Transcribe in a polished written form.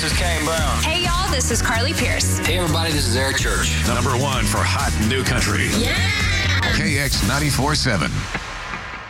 this is Kane Brown. Hey, y'all, this is Carly Pierce. Hey, everybody, this is Eric Church. Number one for hot new country. Yeah! KX 94.7.